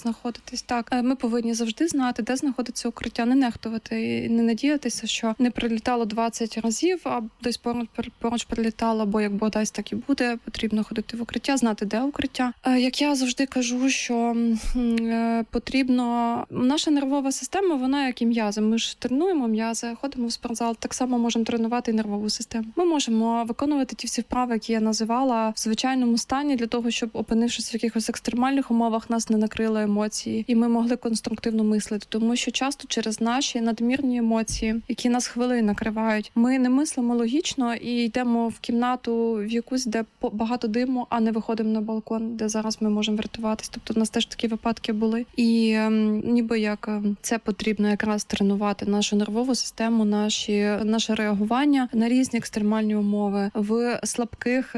знаходитись. Так, ми повинні завжди знати, де знаходиться укриття, не нехтувати і не надіятися, що не прилітало 20 разів, а десь поруч прилітало, бо як Бог дасть, так і буде. Потрібно ходити в укриття, знати, де укриття. Як я завжди кажу, що потрібно... Наша нервова система, вона як і м'язи. Ми ж тренуємо м'язи, ходимо в спортзал, так само можемо тренувати і нервову систему. Ми можемо виконувати ті всі вправи, які я називала, в звичайному стані, для того, щоб, опинившись в якихось екстремальних умовах, нас не накрили емоції, і ми могли конструктивно мислити. Тому що часто через наші надмірні емоції, які нас хвилею накривають, ми не мислимо логічно і йдемо в кімнату в якусь, де багато диму, а не виходимо на балкон, де зараз ми можемо врятуватись. Тобто у нас теж такі випадки були. І ніби як це потрібно якраз тренувати нашу нервову систему, наше реагування на різні екстремальні умови в слабких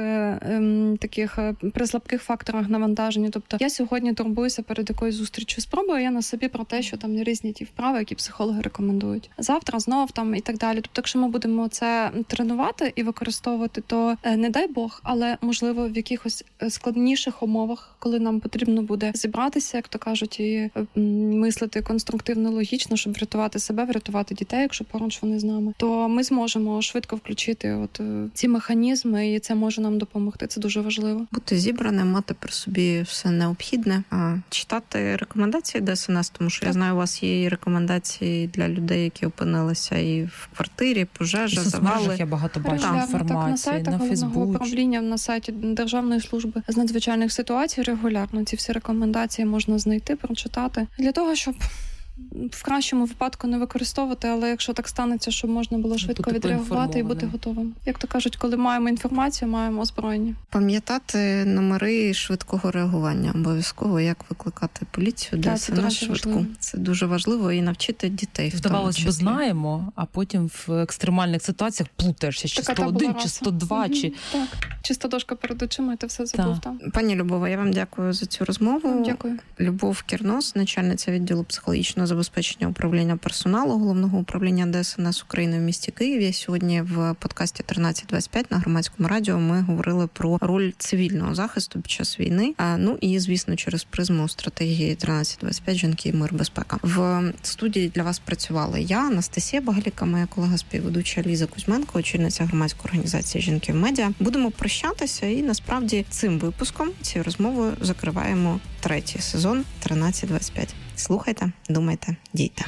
при слабких факторах навантаження. Тобто я сьогодні турбуюся перед якоюсь зустрічю. Спробую я на собі про те, що там різні ті вправи, які психологи рекомендують. Завтра знов там і так далі. Тобто, якщо ми будемо це тренувати і використовувати, то не дай Бог, але можливо в якихось складніших умовах, коли нам потрібно буде зібратися, як то кажуть, і мислити конструктивно, логічно, щоб врятувати себе, врятувати дітей, якщо поруч вони з нами, то ми зможемо швидко включити ці механізми, і це може нам допомогти. Це дуже важливо. Бути зібраним, мати при собі все необхідне, читати рекомендації ДСНС, тому що я знаю, у вас є і рекомендації для людей, які опинилися і в квартирі, пожежа, завали. Я багато бачу інформації, на сайтах Головного управління, на сайті Державної служби з надзвичайних ситуацій регулярно ці всі рекомендації можна знайти, прочитати. Для того, щоб в кращому випадку не використовувати, але якщо так станеться, щоб можна було швидко відреагувати і бути готовим. Як то кажуть, коли маємо інформацію, маємо озброєння. Пам'ятати номери швидкого реагування обов'язково, як викликати поліцію, ДСНС швидку. Важливо. Це дуже важливо і навчити дітей. Здавалось би, знаємо, а потім в екстремальних ситуаціях плутаєшся, чи 101, чи 102, чи... Так, чиста дошка перед очима, і ти все забув там. Пані Любова, я вам дякую за цю розмову. Дякую. Любов Кірнос, начальниця відділу психологічного забезпечення управління персоналу Головного управління ДСНС України в місті Києві. Сьогодні в подкасті 1325 на Громадському радіо ми говорили про роль цивільного захисту під час війни. Ну і, звісно, через призму стратегії 1325 «Жінки, мир, безпека». В студії для вас працювала я, Анастасія Багаліка, моя колега-співведуча Ліза Кузьменко, очільниця громадської організації «Жінки в медіа». Будемо прощатися і, насправді, цим випуском, цією розмовою закриваємо 3-й сезон 1325. Слухайте, думайте, дійте.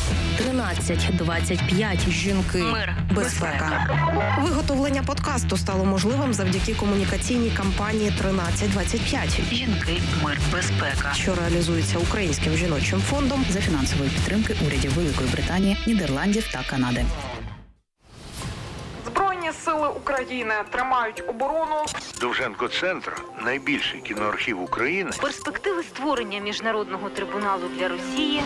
1325. Жінки. Мир. Безпека. Виготовлення подкасту стало можливим завдяки комунікаційній кампанії 1325. Жінки. Мир. Безпека. Що реалізується Українським жіночим фондом за фінансової підтримки урядів Великої Британії, Нідерландів та Канади. Збройні сили України тримають оборону. Довженко-центр – найбільший кіноархів України. Перспективи створення міжнародного трибуналу для Росії.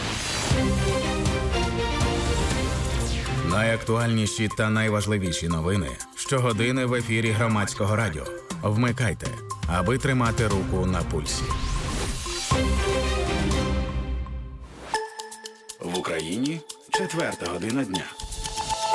Найактуальніші та найважливіші новини щогодини в ефірі Громадського радіо. Вмикайте, аби тримати руку на пульсі. В Україні 4 година дня.